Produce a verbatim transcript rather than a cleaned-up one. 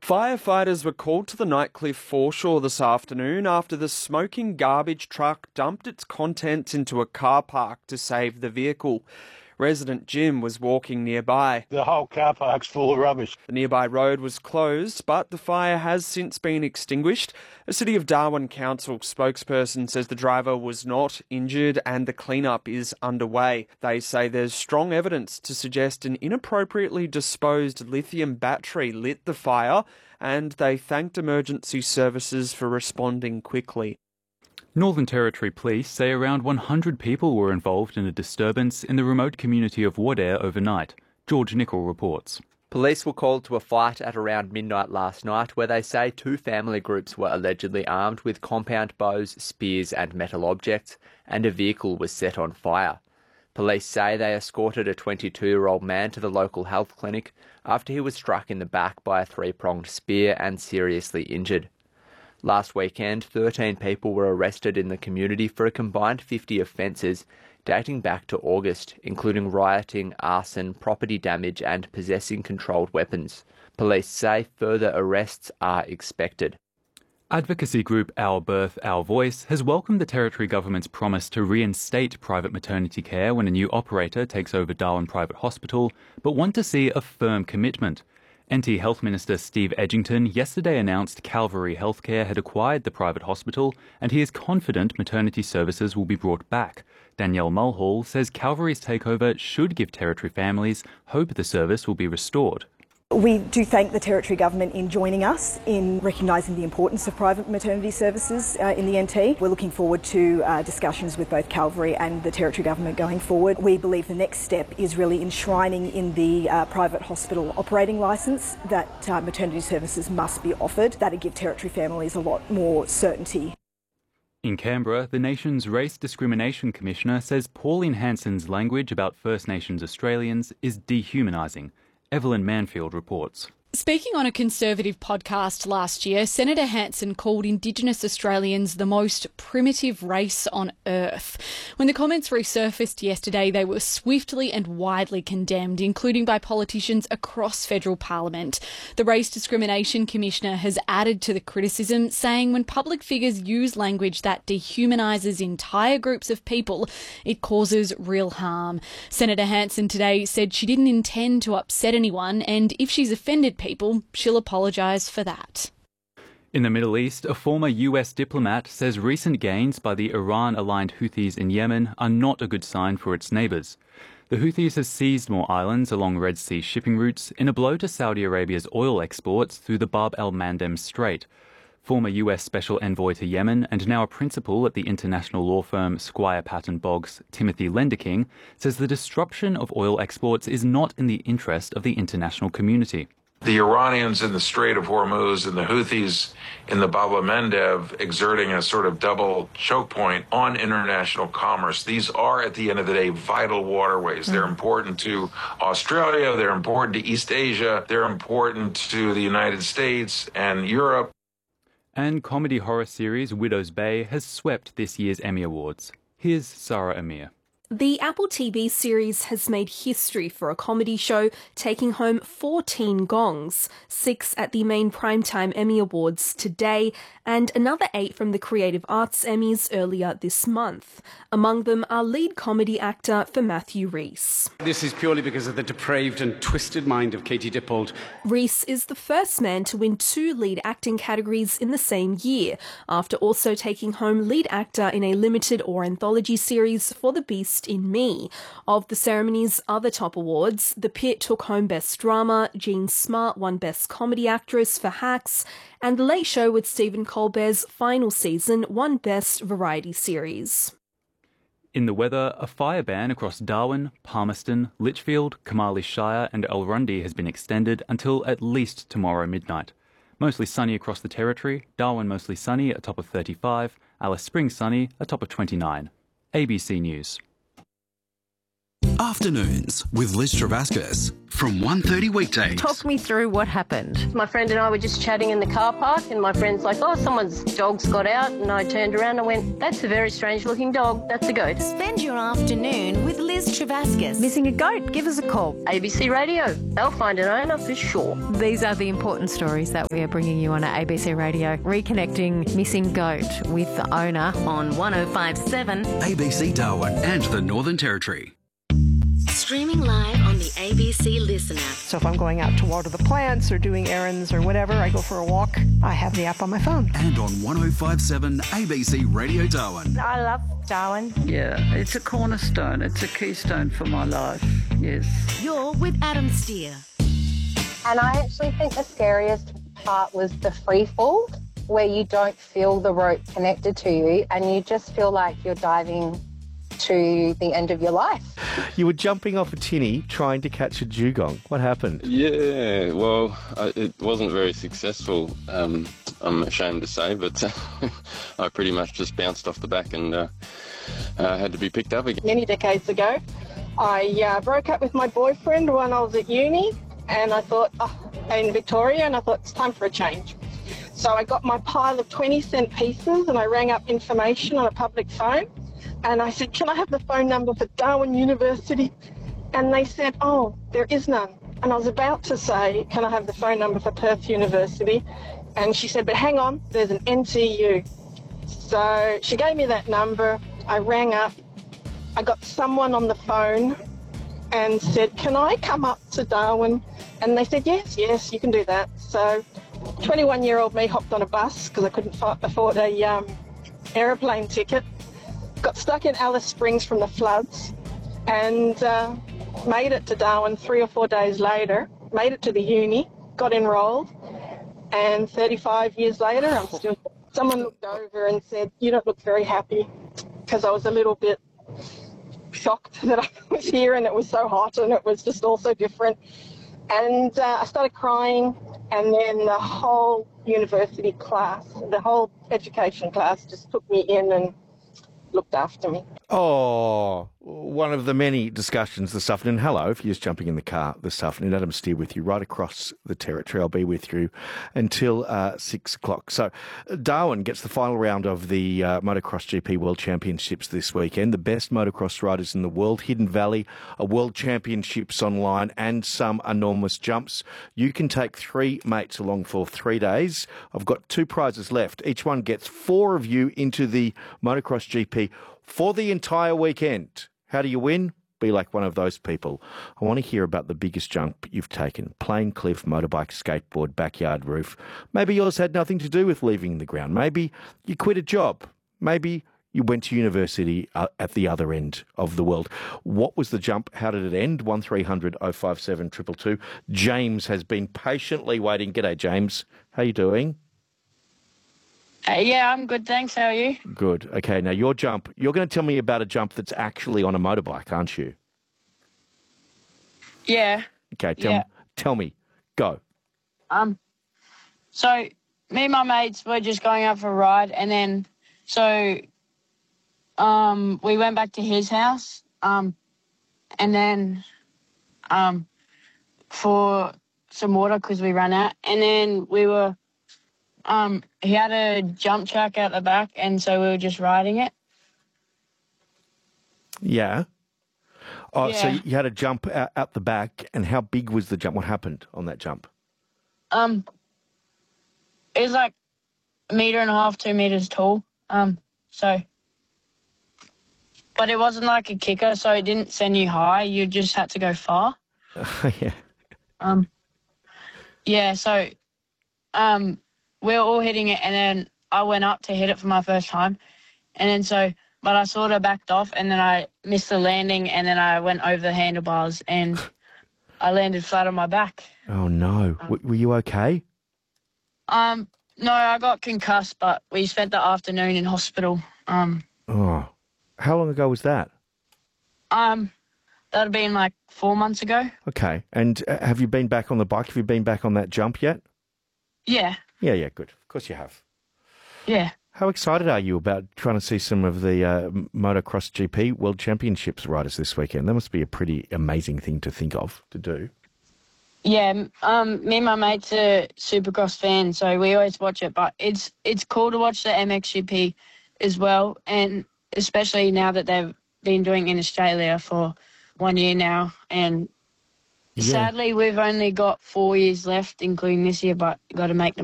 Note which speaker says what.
Speaker 1: Firefighters were called to the Nightcliff foreshore this afternoon after the smoking garbage truck dumped its contents into a car park to save the vehicle. Resident Jim was walking nearby.
Speaker 2: The whole car park's full of rubbish.
Speaker 1: The nearby road was closed, but the fire has since been extinguished. A City of Darwin Council spokesperson says the driver was not injured and the cleanup is underway. They say there's strong evidence to suggest an inappropriately disposed lithium battery lit the fire, and they thanked emergency services for responding quickly.
Speaker 3: Northern Territory Police say around one hundred people were involved in a disturbance in the remote community of Wadare overnight. George Nicol reports.
Speaker 4: Police were called to a fight at around midnight last night where they say two family groups were allegedly armed with compound bows, spears and metal objects, and a vehicle was set on fire. Police say they escorted a twenty-two-year-old man to the local health clinic after he was struck in the back by a three-pronged spear and seriously injured. Last weekend, thirteen people were arrested in the community for a combined fifty offences dating back to August, including rioting, arson, property damage and possessing controlled weapons. Police say further arrests are expected.
Speaker 3: Advocacy group Our Birth, Our Voice has welcomed the Territory Government's promise to reinstate private maternity care when a new operator takes over Darwin Private Hospital, but want to see a firm commitment. N T Health Minister Steve Edgington yesterday announced Calvary Healthcare had acquired the private hospital and he is confident maternity services will be brought back. Danielle Mulhall says Calvary's takeover should give Territory families hope the service will be restored.
Speaker 5: We do thank the Territory Government in joining us in recognising the importance of private maternity services uh, in the N T. We're looking forward to uh, discussions with both Calvary and the Territory Government going forward. We believe the next step is really enshrining in the uh, private hospital operating licence that uh, maternity services must be offered. That would give Territory families a lot more certainty.
Speaker 3: In Canberra, the nation's Race Discrimination Commissioner says Pauline Hanson's language about First Nations Australians is dehumanising. Evelyn Manfield reports.
Speaker 6: Speaking on a Conservative podcast last year, Senator Hanson called Indigenous Australians the most primitive race on earth. When the comments resurfaced yesterday, they were swiftly and widely condemned, including by politicians across federal parliament. The Race Discrimination Commissioner has added to the criticism, saying when public figures use language that dehumanises entire groups of people, it causes real harm. Senator Hanson today said she didn't intend to upset anyone, and if she's offended people, people, she'll apologise for that.
Speaker 3: In the Middle East, a former U S diplomat says recent gains by the Iran-aligned Houthis in Yemen are not a good sign for its neighbours. The Houthis have seized more islands along Red Sea shipping routes in a blow to Saudi Arabia's oil exports through the Bab el-Mandeb Strait. Former U S Special Envoy to Yemen and now a principal at the international law firm Squire Patton Boggs, Timothy Lenderking, says the disruption of oil exports is not in the interest of the international community.
Speaker 7: The Iranians in the Strait of Hormuz and the Houthis in the Bab el-Mandeb exerting a sort of double choke point on international commerce. These are, at the end of the day, vital waterways. They're important to Australia, they're important to East Asia, they're important to the United States and Europe.
Speaker 3: And comedy horror series Widow's Bay has swept this year's Emmy Awards. Here's Sarah Amir.
Speaker 8: The Apple T V series has made history for a comedy show, taking home fourteen gongs, six at the main primetime Emmy Awards today, and another eight from the Creative Arts Emmys earlier this month. Among them are lead comedy actor for Matthew Rhys.
Speaker 9: This is purely because of the depraved and twisted mind of Katie Dippold.
Speaker 8: Rhys is the first man to win two lead acting categories in the same year, after also taking home lead actor in a limited or anthology series for The Beast in Me. Of the ceremony's other top awards, The Pit took home Best Drama, Jean Smart won Best Comedy Actress for Hacks, and The Late Show with Stephen Colbert's final season won Best Variety Series.
Speaker 3: In the weather, a fire ban across Darwin, Palmerston, Litchfield, Kamali Shire and Alrundi has been extended until at least tomorrow midnight. Mostly sunny across the territory, Darwin mostly sunny at a top of thirty-five, Alice Springs sunny, a top of twenty-nine. A B C News.
Speaker 10: Afternoons with Liz Travascus from one thirty weekdays.
Speaker 11: Talk me through what happened.
Speaker 12: My friend and I were just chatting in the car park and my friend's like, oh, someone's dog's got out, and I turned around and went, that's a very strange looking dog, that's a goat.
Speaker 11: Spend your afternoon with Liz Travascus. Missing a goat? Give us a call.
Speaker 12: A B C Radio, they'll find an owner for sure.
Speaker 11: These are the important stories that we are bringing you on at A B C Radio. Reconnecting missing goat with the owner on one oh five point seven
Speaker 10: A B C Darwin and the Northern Territory.
Speaker 13: Streaming live on the A B C Listen app.
Speaker 14: So if I'm going out to water the plants or doing errands or whatever, I go for a walk, I have the app on my phone.
Speaker 10: And on one oh five point seven A B C Radio Darwin.
Speaker 15: I love Darwin.
Speaker 16: Yeah, it's a cornerstone. It's a keystone for my life, yes.
Speaker 13: You're with Adam Steer.
Speaker 17: And I actually think the scariest part was the free fall, where you don't feel the rope connected to you and you just feel like you're diving to the end of your life.
Speaker 18: You were jumping off a tinny trying to catch a dugong. What happened?
Speaker 19: Yeah, well, I, it wasn't very successful, um, I'm ashamed to say, but I pretty much just bounced off the back and uh, uh, had to be picked up again.
Speaker 20: Many decades ago, I uh, broke up with my boyfriend when I was at uni, and I thought, oh, in Victoria, and I thought it's time for a change. So I got my pile of twenty cent pieces and I rang up information on a public phone. And I said, can I have the phone number for Darwin University? And they said, oh, there is none. And I was about to say, can I have the phone number for Perth University? And she said, but hang on, there's an N T U. So she gave me that number. I rang up. I got someone on the phone and said, can I come up to Darwin? And they said, yes, yes, you can do that. So twenty-one-year-old me hopped on a bus because I couldn't afford a um, aeroplane ticket. Got stuck in Alice Springs from the floods and uh, made it to Darwin three or four days later, made it to the uni, got enrolled, and thirty-five years later, I'm still... Someone looked over and said, you don't look very happy, because I was a little bit shocked that I was here and it was so hot and it was just all so different. And uh, I started crying, and then the whole university class, the whole education class just took me in and looked after me.
Speaker 18: Oh, one of the many discussions this afternoon. Hello, if you're just jumping in the car this afternoon, Adam Steer with you right across the territory. I'll be with you until uh, six o'clock. So Darwin gets the final round of the uh, Motocross G P World Championships this weekend. The best motocross riders in the world, Hidden Valley, a World Championships online and some enormous jumps. You can take three mates along for three days. I've got two prizes left. Each one gets four of you into the Motocross G P for the entire weekend. How do you win? Be like one of those people. I want to hear about the biggest jump you've taken. Plane, cliff, motorbike, skateboard, backyard roof. Maybe yours had nothing to do with leaving the ground. Maybe you quit a job. Maybe you went to university uh, at the other end of the world. What was the jump? How did it end? one three hundred oh five seven two two two. James has been patiently waiting. G'day, James. How you doing?
Speaker 21: Uh, yeah, I'm good, thanks. How are you?
Speaker 18: Good. Okay, now your jump, you're going to tell me about a jump that's actually on a motorbike, aren't you?
Speaker 21: Yeah.
Speaker 18: Okay, tell,
Speaker 21: yeah.
Speaker 18: tell me. Go.
Speaker 21: Um. So, me and my mates were just going out for a ride, and then, so, um, we went back to his house, um, and then, um, for some water because we ran out, and then we were... Um, he had a jump track out the back, and so we were just riding it.
Speaker 18: Yeah. Oh,
Speaker 21: yeah.
Speaker 18: So you had a jump out, out the back, and how big was the jump? What happened on that jump?
Speaker 21: Um, it was like a metre and a half, two metres tall. Um, so, but it wasn't like a kicker, so it didn't send you high. You just had to go far.
Speaker 18: yeah.
Speaker 21: Um, yeah, so, um... we were all hitting it, and then I went up to hit it for my first time. And then so, but I sort of backed off, and then I missed the landing, and then I went over the handlebars, and I landed flat on my back.
Speaker 18: Oh, no. Um, were you okay?
Speaker 21: Um, no, I got concussed, but we spent the afternoon in hospital. Um.
Speaker 18: Oh. How long ago was that?
Speaker 21: Um, that had been like four months ago.
Speaker 18: Okay. And uh, have you been back on the bike? Have you been back on that jump yet?
Speaker 21: Yeah.
Speaker 18: Yeah, yeah, good. Of course you have.
Speaker 21: Yeah.
Speaker 18: How excited are you about trying to see some of the uh, Motocross G P World Championships riders this weekend? That must be a pretty amazing thing to think of, to do.
Speaker 21: Yeah, um, me and my mate's a Supercross fan, so we always watch it. But it's it's cool to watch the M X G P as well, and especially now that they've been doing it in Australia for one year now. And
Speaker 18: Yeah.
Speaker 21: sadly, we've only got four years left, including this year, but got to make the